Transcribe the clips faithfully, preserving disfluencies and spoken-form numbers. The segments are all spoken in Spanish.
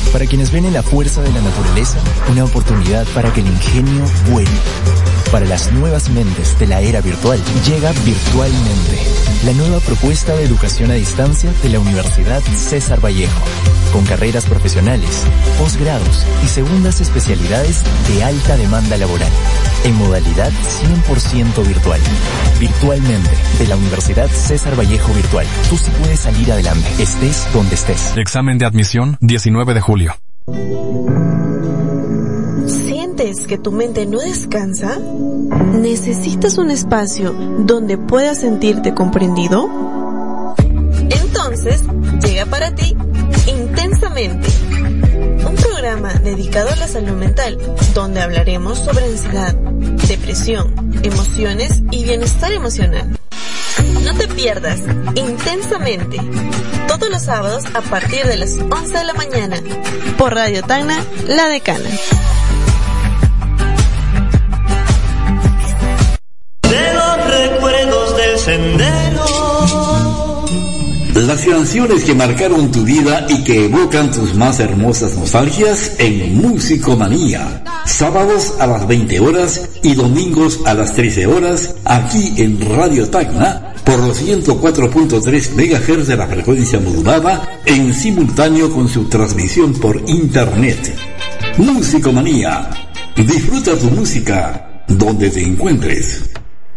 Para quienes ven en la fuerza de la naturaleza una oportunidad para que el ingenio vuele. Para las nuevas mentes de la era virtual, llega Virtualmente, la nueva propuesta de educación a distancia de la Universidad César Vallejo, con carreras profesionales, posgrados y segundas especialidades de alta demanda laboral, en modalidad cien por ciento virtual. Virtualmente, de la Universidad César Vallejo Virtual. Tú sí puedes salir adelante, estés donde estés. Examen de admisión, diecinueve de julio. ¿Sientes que tu mente no descansa? ¿Necesitas un espacio donde puedas sentirte comprendido? Entonces, llega para ti Intensamente, un programa dedicado a la salud mental, donde hablaremos sobre ansiedad, depresión, emociones y bienestar emocional. No te pierdas Intensamente, todos los sábados a partir de las once de la mañana, por Radio Tacna, La Decana. De los recuerdos del sendero. Las canciones que marcaron tu vida y que evocan tus más hermosas nostalgias en Musicomanía. Sábados a las veinte horas y domingos a las trece horas, aquí en Radio Tacna, por los ciento cuatro punto tres megahertz de la frecuencia modulada, en simultáneo con su transmisión por internet. Musicomanía. Disfruta tu música donde te encuentres.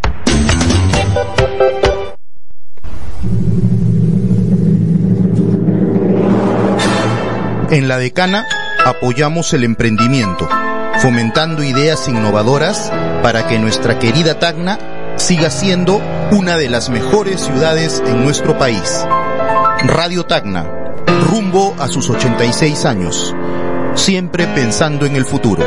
En La Decana apoyamos el emprendimiento, fomentando ideas innovadoras para que nuestra querida Tacna siga siendo una de las mejores ciudades en nuestro país. Radio Tacna, rumbo a sus ochenta y seis años, siempre pensando en el futuro.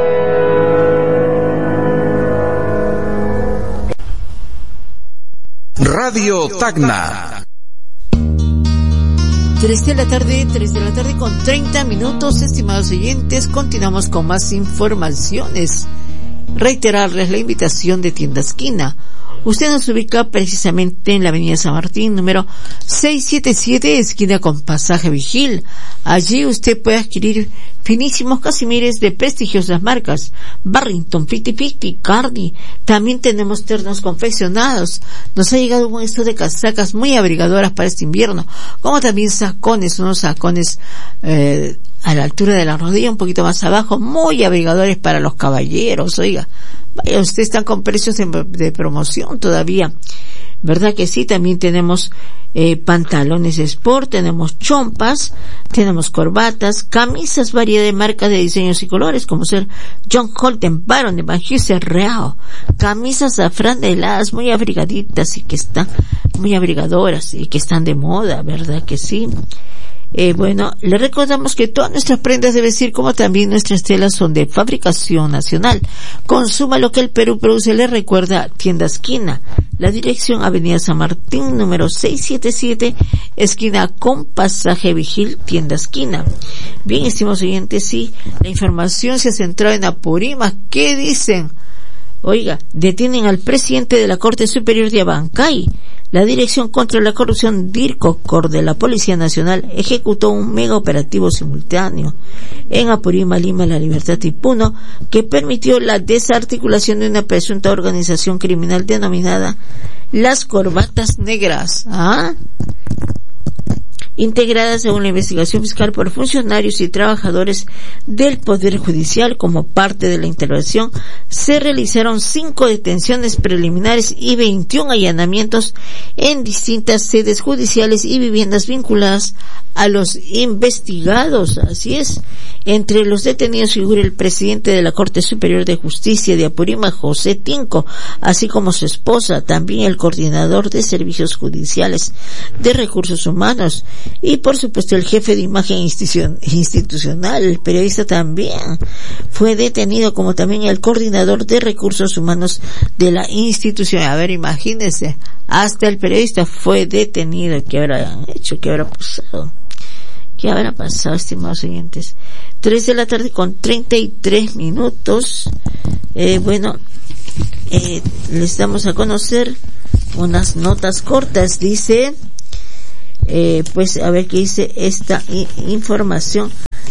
Radio Tacna. Tres de la tarde, tres de la tarde con treinta minutos, estimados oyentes, continuamos con más informaciones. Reiterarles la invitación de Tienda Esquina. Usted nos ubica precisamente en la avenida San Martín, número seiscientos setenta y siete, esquina con Pasaje Vigil. Allí usted puede adquirir finísimos casimires de prestigiosas marcas, Barrington, Fifty Fifty, Cardi. También tenemos ternos confeccionados. Nos ha llegado un esto de casacas muy abrigadoras para este invierno, como también sacones, unos sacones eh, a la altura de la rodilla, un poquito más abajo, muy abrigadores para los caballeros. Oiga, vaya, ustedes están con precios de, de promoción todavía, ¿verdad que sí? También tenemos eh, pantalones sport, tenemos chompas, tenemos corbatas, camisas, variedad de marcas de diseños y colores, como ser John Holten, Baron, Van Heusen, Real, camisas afrán de heladas muy abrigaditas y que están muy abrigadoras y que están de moda, ¿verdad que sí? Eh, bueno, le recordamos que todas nuestras prendas de vestir, como también nuestras telas, son de fabricación nacional. Consuma lo que el Perú produce. Le recuerda Tienda Esquina. La dirección avenida San Martín, número seiscientos setenta y siete, esquina con Pasaje Vigil, Tienda Esquina. Bien, estimados oyentes, sí, la información se ha centrado en Apurímac. ¿Qué dicen? Oiga, detienen al presidente de la Corte Superior de Abancay. La Dirección contra la Corrupción DIRCOCOR de la Policía Nacional ejecutó un mega operativo simultáneo en Apurímac, Lima, La Libertad y Puno, que permitió la desarticulación de una presunta organización criminal denominada Las Corbatas Negras. ¿Ah? Integradas en una investigación fiscal por funcionarios y trabajadores del Poder Judicial. Como parte de la intervención, se realizaron cinco detenciones preliminares y veintiún allanamientos en distintas sedes judiciales y viviendas vinculadas a los investigados. Así es. Entre los detenidos figura el presidente de la Corte Superior de Justicia de Apurímac, José Tinco, así como su esposa, también el coordinador de servicios judiciales de recursos humanos y por supuesto el jefe de imagen institucional. El periodista también fue detenido, como también el coordinador de recursos humanos de la institución. A ver, imagínense, hasta el periodista fue detenido. ¿Qué habrá hecho? ¿Qué habrá pasado? ¿Qué habrá pasado, estimados oyentes? Tres de la tarde con treinta y tres minutos. Eh, bueno, eh, les damos a conocer unas notas cortas. Dice, eh, pues a ver qué dice esta i- información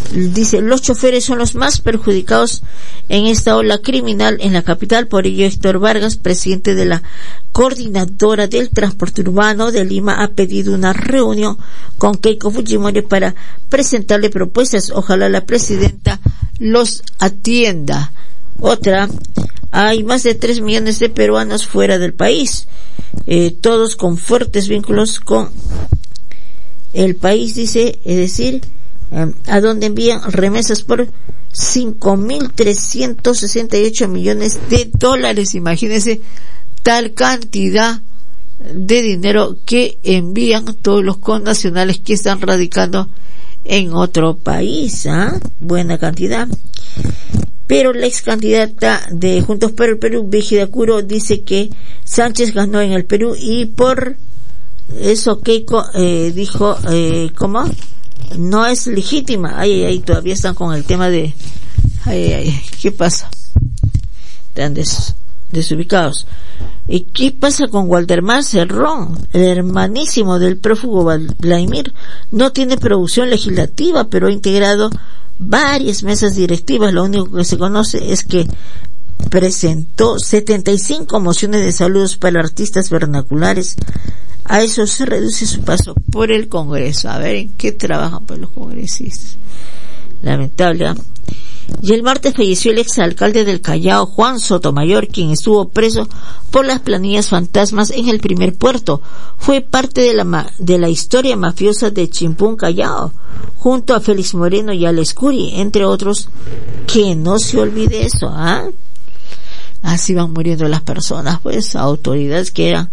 Dice, los choferes son los más perjudicados en esta ola criminal en la capital. Por ello, Héctor Vargas, presidente de la Coordinadora del Transporte Urbano de Lima, ha pedido una reunión con Keiko Fujimori para presentarle propuestas. Ojalá la presidenta los atienda. Otra, hay más de tres millones de peruanos fuera del país, eh, todos con fuertes vínculos con el país, dice, es decir, a donde envían remesas por cinco mil trescientos sesenta y ocho millones de dólares. Imagínense tal cantidad de dinero que envían todos los connacionales que están radicando en otro país, ¿ah? Buena cantidad. Pero la ex candidata de Juntos por el Perú, Brígida Curo, dice que Sánchez ganó en el Perú y por eso Keiko eh, dijo, eh, ¿cómo? No es legítima. Ay, ay, ay, todavía están con el tema de, ay, ay, ay, ¿qué pasa? Están des, desubicados. ¿Y qué pasa con Waldemar Cerrón, el hermanísimo del prófugo Vladimir? No tiene producción legislativa, pero ha integrado varias mesas directivas. Lo único que se conoce es que presentó setenta y cinco mociones de saludos para artistas vernaculares. A eso se reduce su paso por el Congreso. A ver en qué trabajan pues los congresistas. Lamentable, ¿eh? Y el martes falleció el exalcalde del Callao, Juan Sotomayor, quien estuvo preso por las planillas fantasmas en el primer puerto. Fue parte de la ma- de la historia mafiosa de Chimpún, Callao, junto a Félix Moreno y Alex Curi, entre otros. Que no se olvide eso, ¿ah? ¿eh? Así van muriendo las personas, pues, autoridades que eran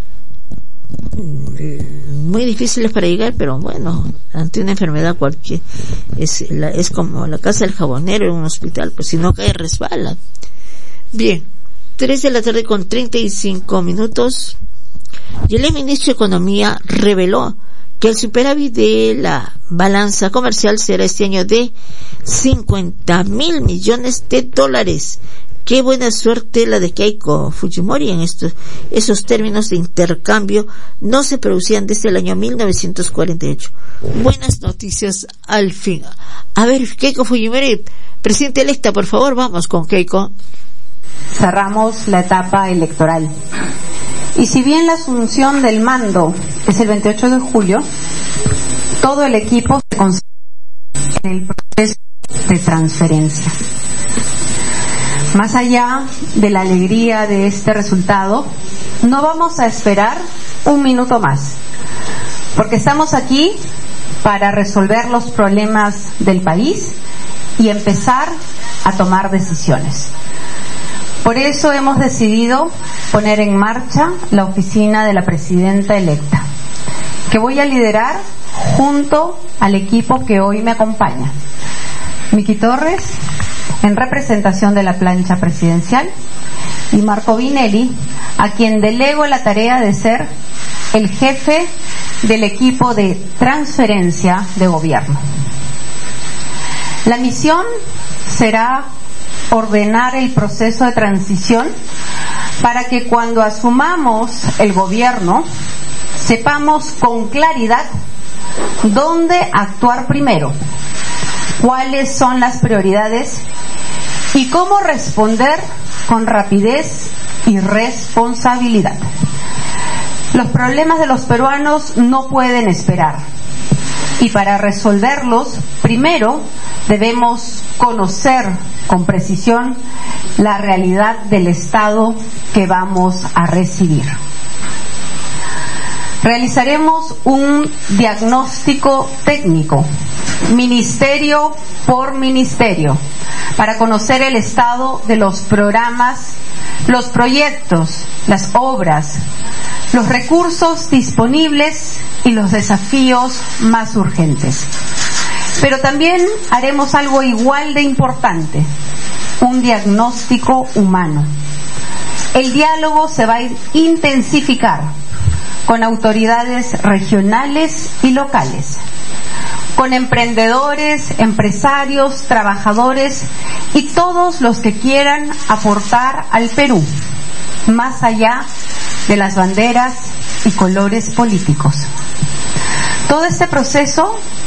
muy difíciles para llegar, pero bueno, ante una enfermedad cualquier es, la, es como la casa del jabonero en un hospital, pues si no cae resbala. Bien, tres de la tarde con treinta y cinco minutos, y el ministro de Economía reveló que el superávit de la balanza comercial será este año de cincuenta mil millones de dólares. Qué buena suerte la de Keiko Fujimori. En estos, esos términos de intercambio no se producían desde el año mil novecientos cuarenta y ocho. Buenas noticias al fin. A ver, Keiko Fujimori, presidente electa, por favor, vamos con Keiko. Cerramos la etapa electoral. Y si bien la asunción del mando es el veintiocho de julio, todo el equipo se concentra en el proceso de transferencia. Más allá de la alegría de este resultado, no vamos a esperar un minuto más, porque estamos aquí para resolver los problemas del país y empezar a tomar decisiones. Por eso hemos decidido poner en marcha la oficina de la presidenta electa, que voy a liderar junto al equipo que hoy me acompaña. Miki Torres, en representación de la plancha presidencial, y Marco Vinelli, a quien delego la tarea de ser el jefe del equipo de transferencia de gobierno. La misión será ordenar el proceso de transición para que cuando asumamos el gobierno sepamos con claridad dónde actuar primero, cuáles son las prioridades y cómo responder con rapidez y responsabilidad. Los problemas de los peruanos no pueden esperar, y para resolverlos, primero debemos conocer con precisión la realidad del Estado que vamos a recibir. Realizaremos un diagnóstico técnico, ministerio por ministerio, para conocer el estado de los programas, los proyectos, las obras, los recursos disponibles y los desafíos más urgentes. Pero también haremos algo igual de importante, un diagnóstico humano. El diálogo se va a intensificar con autoridades regionales y locales, con emprendedores, empresarios, trabajadores y todos los que quieran aportar al Perú, más allá de las banderas y colores políticos. Todo este proceso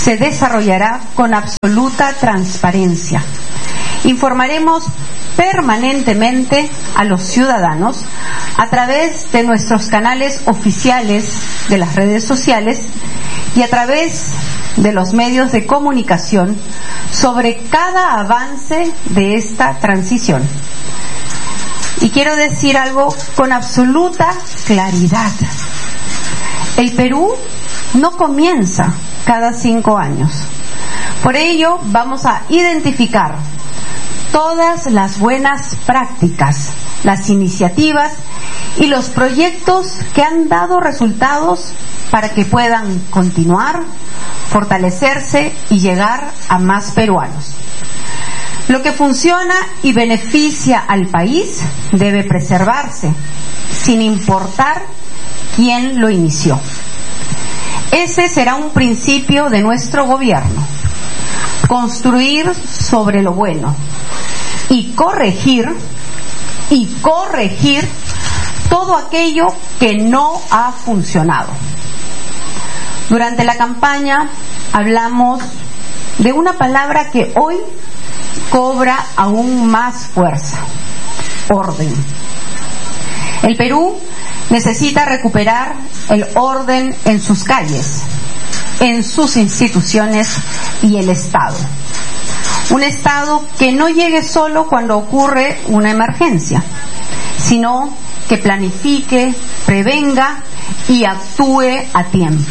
se desarrollará con absoluta transparencia. Informaremos permanentemente a los ciudadanos a través de nuestros canales oficiales de las redes sociales y a través de los medios de comunicación sobre cada avance de esta transición. Y quiero decir algo con absoluta claridad. El Perú no comienza cada cinco años. Por ello, vamos a identificar todas las buenas prácticas, las iniciativas y los proyectos que han dado resultados para que puedan continuar, fortalecerse y llegar a más peruanos. Lo que funciona y beneficia al país debe preservarse, sin importar quién lo inició. Ese será un principio de nuestro gobierno: construir sobre lo bueno y corregir y corregir todo aquello que no ha funcionado. Durante la campaña hablamos de una palabra que hoy cobra aún más fuerza: orden. El Perú necesita recuperar el orden en sus calles, en sus instituciones y el Estado. Un Estado que no llegue solo cuando ocurre una emergencia, sino que planifique, prevenga y actúe a tiempo.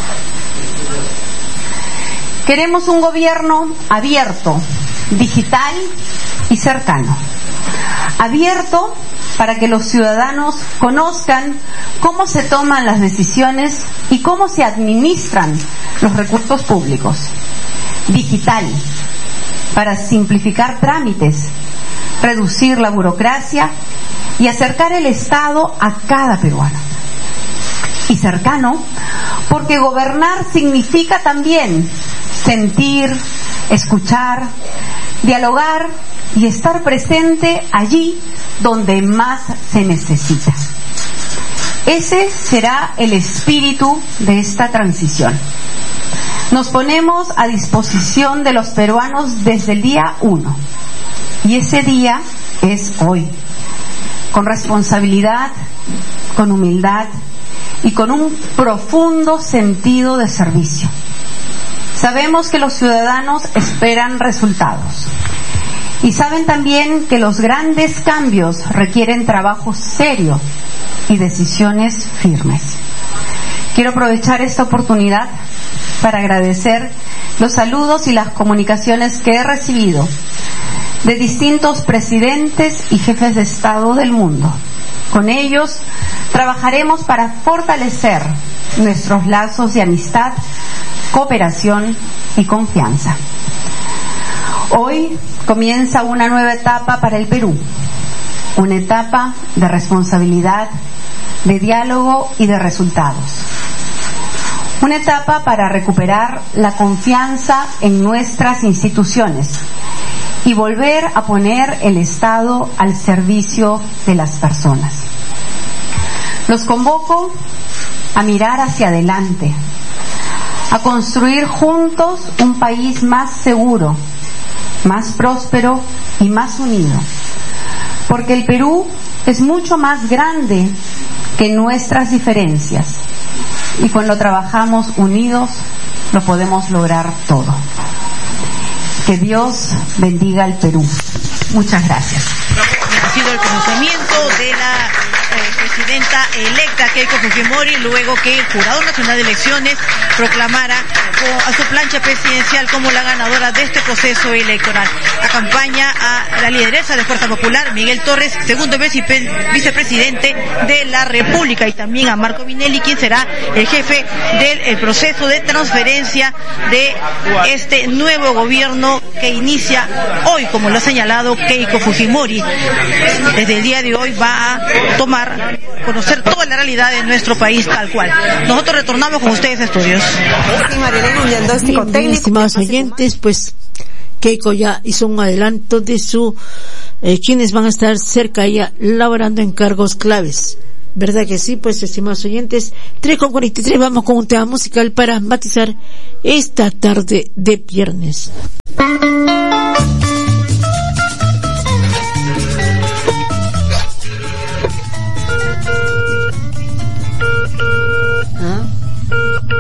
Queremos un gobierno abierto, digital y cercano. Abierto para que los ciudadanos conozcan cómo se toman las decisiones y cómo se administran los recursos públicos. Digital, para simplificar trámites, reducir la burocracia y acercar el Estado a cada peruano. Y cercano, porque gobernar significa también sentir, escuchar, dialogar y estar presente allí donde más se necesita. Ese será el espíritu de esta transición. Nos ponemos a disposición de los peruanos desde el día uno, y ese día es hoy, con responsabilidad, con humildad y con un profundo sentido de servicio. Sabemos que los ciudadanos esperan resultados y saben también que los grandes cambios requieren trabajo serio y decisiones firmes. Quiero aprovechar esta oportunidad para agradecer los saludos y las comunicaciones que he recibido de distintos presidentes y jefes de Estado del mundo. Con ellos trabajaremos para fortalecer nuestros lazos de amistad, cooperación y confianza. Hoy comienza una nueva etapa para el Perú, una etapa de responsabilidad, de diálogo y de resultados. Una etapa para recuperar la confianza en nuestras instituciones y volver a poner el Estado al servicio de las personas. Los convoco a mirar hacia adelante, a construir juntos un país más seguro, más próspero y más unido, porque el Perú es mucho más grande que nuestras diferencias y cuando trabajamos unidos lo podemos lograr todo. Que Dios bendiga al Perú. Muchas gracias. Ha sido el pronunciamiento de la eh, presidenta electa Keiko Fujimori luego que el Jurado Nacional de Elecciones proclamara a su plancha presidencial como la ganadora de este proceso electoral. Acompaña a la lideresa de Fuerza Popular, Miguel Torres, segundo vicepresidente de la República, y también a Marco Vinelli, quien será el jefe del el proceso de transferencia de este nuevo gobierno que inicia hoy, como lo ha señalado Keiko Fujimori. Desde el día de hoy va a tomar, conocer toda la realidad de nuestro país tal cual. Nosotros retornamos con ustedes a estudios. Bien, bien, estimados oyentes, pues Keiko ya hizo un adelanto de su eh, quienes van a estar cerca de ella laborando en cargos claves ¿Verdad que sí? Pues, estimados oyentes, tres con cuarenta y tres, vamos con un tema musical para matizar esta tarde de viernes.